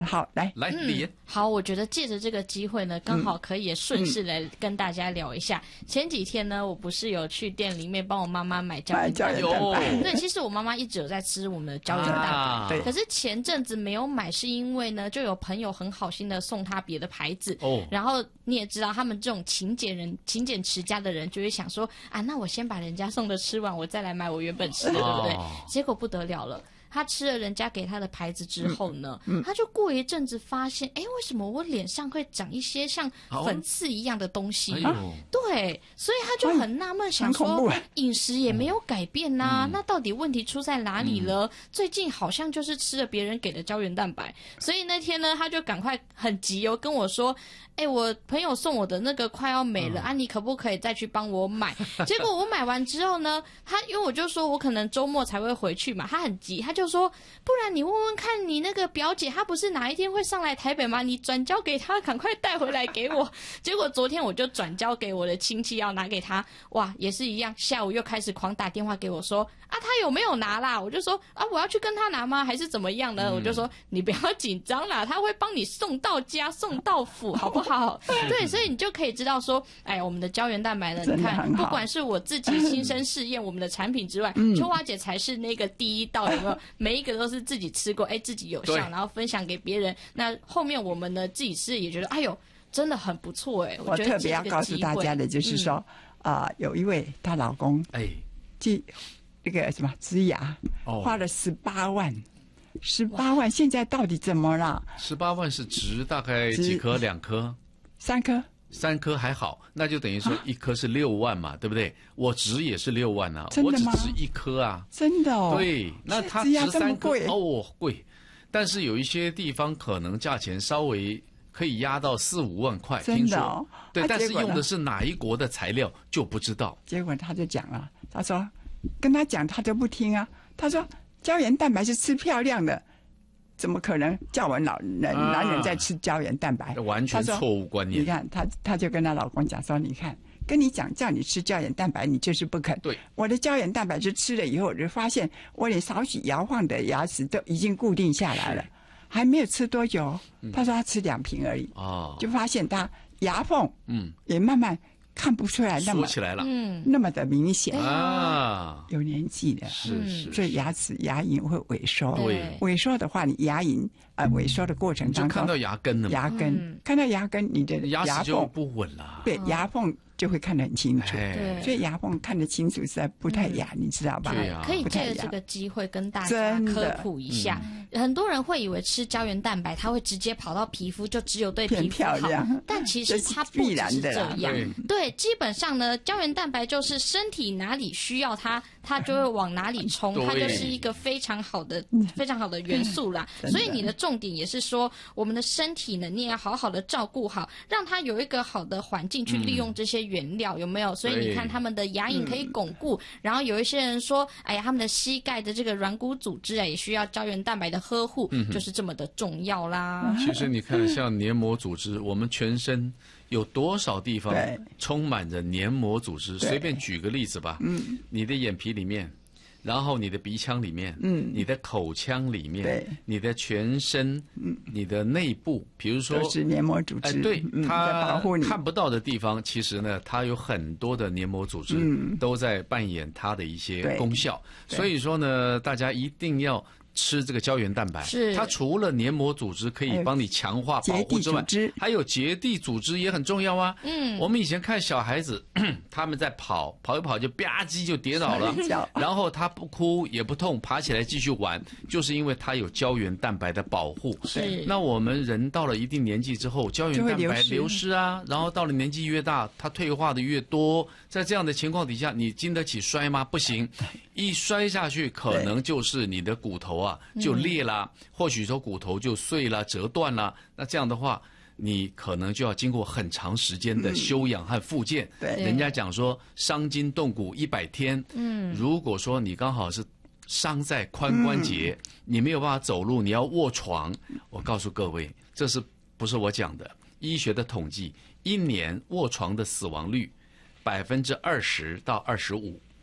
好，来李岩。 好，我觉得借着这个机会呢，刚好可以也顺势来跟大家聊一下。前几天呢，我不是有去店里面帮我妈妈买胶原蛋白。对，其实我妈妈一直有在吃我们的胶原蛋白，可是前阵子没有买，是因为呢，就有朋友很好心的送她别的牌子。然后你也知道，他们这种勤俭持家的人，就会想说啊，那我先把人家送的吃完，我再来买我原本吃的，对不对？结果不得了了。他吃了人家给他的牌子之后呢，他就过一阵子发现，为什么我脸上会长一些像粉刺一样的东西？对，所以他就很纳闷，想说饮食也没有改变啊，那到底问题出在哪里了？最近好像就是吃了别人给的胶原蛋白，所以那天呢，他就赶快很急哦跟我说，我朋友送我的那个快要没了啊，你可不可以再去帮我买？结果我买完之后呢，因为我就说我可能周末才会回去嘛，他很急，他就说不然你问问看你那个表姐，她不是哪一天会上来台北吗？你转交给她，赶快带回来给我。结果昨天我就转交给我的亲戚要拿给他，哇，也是一样，下午又开始狂打电话给我说啊，他有没有拿啦？我就说啊，我要去跟他拿吗？还是怎么样呢？我就说你不要紧张啦，他会帮你送到家送到府，好不好？对，所以你就可以知道说，我们的胶原蛋白呢，你看，不管是我自己亲身试验我们的产品之外，秋花姐才是那个第一道，有没有？每一个都是自己吃过，自己有效，然后分享给别人。那后面我们呢自己吃也觉得，真的很不错我觉得特别要告诉大家的就是说，有一位她老公，去那个什么植牙，花了18万。18万，现在到底怎么了 ？18万是植大概几颗？2颗 ？3颗 ？3颗还好，那就等于说1颗是6万嘛，对不对？我植也是6万啊，我只植1颗啊。 真的哦？ 对，那他植3颗贵，但是有一些地方可能价钱稍微可以压到4、5万块， 真的哦？ 对，但是用的是哪一国的材料就不知道。 结果他就讲了，他说跟他讲他都不听啊，他说。胶原蛋白是吃漂亮的，怎么可能叫我男人在吃胶原蛋白？ 完全错误观念。 你看，她就跟她老公讲说：“你看，跟你讲叫你吃胶原蛋白，你就是不肯。 对， 我的胶原蛋白是吃了以后，我就发现我连少许摇晃的牙齿都已经固定下来了，还没有吃多久。他说他吃2瓶而已，就发现他牙缝也慢慢。”看不出来那么缩起来了， 那么的明显啊！ 有年纪的， 是， 所以牙龈会萎缩。 对， 萎缩的话，你牙龈萎缩的过程当中， 就看到牙根了嘛。 看到牙根，你的牙齿就不稳了。 对，牙缝就会看得很清楚。所以牙缝看得清楚实在不太牙，你知道吧？ 对啊， 可以借着这个机会跟大家科普一下。很多人会以为吃胶原蛋白，它会直接跑到皮肤，就只有对皮肤好，但其实它不只是这样。对，基本上呢，胶原蛋白就是身体哪里需要它，它就会往哪里冲，它就是一个非常好的元素啦。所以你的重点也是说，我们的身体呢，你也要好好的照顾好，让它有一个好的环境去利用这些原料，有没有？所以你看他们的牙龈可以巩固，然后有一些人说，他们的膝盖的这个软骨组织也需要胶原蛋白的呵护，就是这么的重要啦。 其实你看，像黏膜组织，我们全身有多少地方充满着黏膜组织？随便举个例子吧，你的眼皮里面，然后你的鼻腔里面，你的口腔里面，你的全身，你的内部，比如说都是黏膜组织， 对，它保护你看不到的地方，其实呢，它有很多的黏膜组织都在扮演它的一些功效。所以说呢，大家一定要吃这个胶原蛋白，它除了黏膜组织可以帮你强化保护之外，还有结缔组织也很重要啊。我们以前看小孩子，他们在跑一跑就吧唧就跌倒了，然后他不哭也不痛，爬起来继续玩，就是因为他有胶原蛋白的保护。那我们人到了一定年纪之后，胶原蛋白流失啊，然后到了年纪越大，它退化的越多，在这样的情况底下，你经得起摔吗？不行，一摔下去可能就是你的骨头就裂啦，或许说骨头就碎了、折断了。那这样的话，你可能就要经过很长时间的休养和复健。人家讲说伤筋动骨100天。如果说你刚好是伤在髋关节，你没有办法走路，你要卧床，我告诉各位，这是不是我讲的？医学的统计，1年卧床的死亡率20%到25%。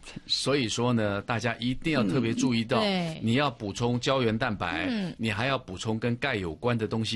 所以说呢，大家一定要特别注意到，你要补充胶原蛋白，你还要补充跟钙有关的东西。